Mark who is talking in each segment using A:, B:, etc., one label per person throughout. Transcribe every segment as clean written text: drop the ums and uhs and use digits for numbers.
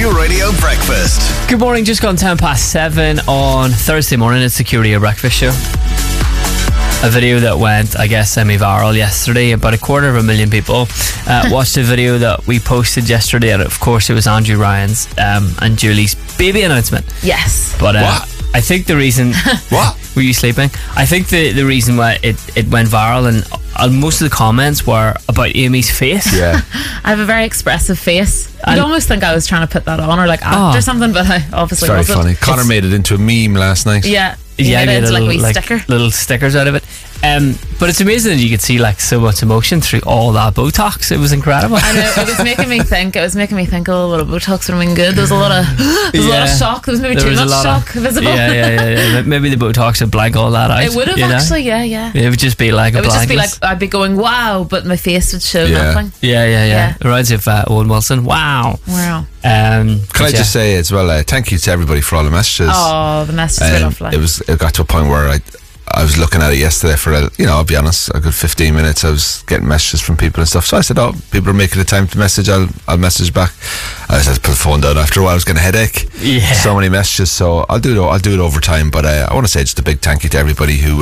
A: Q Radio Breakfast.
B: Good morning, just gone 7:10 on Thursday morning. It's the Q Radio Breakfast Show. A video that went, I guess, semi-viral yesterday. About 250,000 people watched a video that we posted yesterday, and of course it was Andrew Ryan's and Julie's baby announcement.
C: Yes.
B: But
A: What?
B: I think the reason...
A: What?
B: Were you sleeping? I think the reason why it went viral, and most of the comments were about Amy's face.
A: Yeah.
C: I have a very expressive face.
B: And-
C: You'd almost think I was trying to put that on or like act or something, but I obviously
A: Very
C: wasn't.
A: funny. Connor made it into a meme last night.
C: Yeah.
B: Yeah, I
C: made
B: made
C: it
B: a
C: into
B: little,
C: like wee sticker.
B: little stickers out of it. But it's amazing that you could see like so much emotion through all that Botox. It was incredible.
C: I know, it was making me think. Oh, what a Botox would have been good. There was a lot of shock. There was maybe
B: There
C: too
B: was a
C: much
B: lot
C: shock visible.
B: Yeah. Maybe the Botox would blank all that out.
C: It would have
B: you know?
C: actually, yeah.
B: It would just be like
C: It
B: a
C: would just be
B: blankness.
C: like I'd be going wow, but my face would show
A: Yeah.
C: nothing.
B: Yeah. It reminds you of Owen Wilson. Wow.
C: Wow.
A: Can I just say as well, thank you to everybody for all the messages.
C: Oh, the messages were lovely.
A: It got to a point where I was looking at it yesterday for I'll be honest, a good 15 minutes. I was getting messages from people and stuff. So I said, people are making the time to message. I'll message back. I just had to put the phone down after a while. I was getting a headache.
B: Yeah.
A: So many messages. So I'll do it over time. But I want to say just a big thank you to everybody who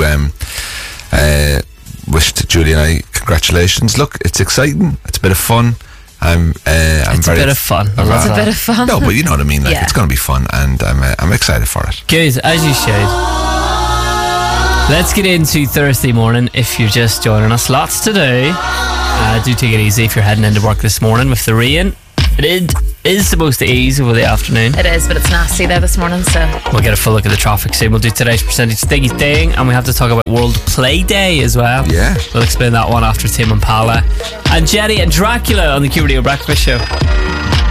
A: wished Julie and I congratulations. Look, it's exciting. It's a bit of fun.
B: It's a bit of fun.
C: It's a bit of fun.
A: No, but you know what I mean. Like
C: Yeah.
A: it's going to be fun, and I'm excited for it.
B: Good, as you should. Let's get into Thursday morning if you're just joining us. Lots to do. Do take it easy if you're heading into work this morning with the rain. It is supposed to ease over the afternoon.
C: It is, but it's nasty there this morning, so
B: We'll get a full look at the traffic soon. We'll do today's percentage thingy thing, and we have to talk about World Play Day as well.
A: Yeah.
B: We'll explain that one after Tim and Paula and Jenny and Dracula on the Q Radio Breakfast Show.